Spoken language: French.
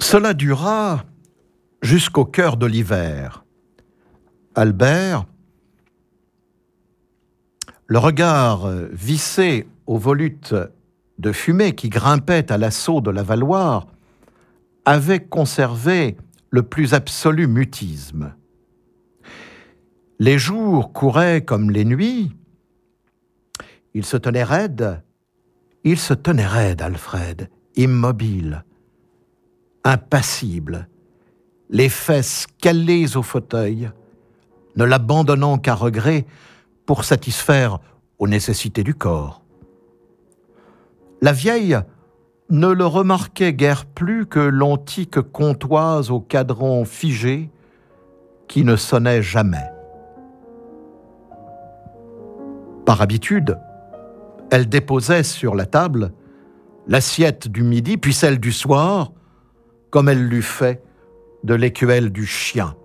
Cela dura jusqu'au cœur de l'hiver. Albert, le regard vissé aux volutes de fumée qui grimpaient à l'assaut de l'avaloir, avait conservé le plus absolu mutisme. Les jours couraient comme les nuits. Il se tenait raide, Alfred, immobile, impassible, les fesses calées au fauteuil, ne l'abandonnant qu'à regret pour satisfaire aux nécessités du corps. La vieille ne le remarquait guère plus que l'antique comptoise au cadran figé qui ne sonnait jamais. Par habitude, elle déposait sur la table l'assiette du midi, puis celle du soir, comme elle l'eût fait de l'écuelle du chien.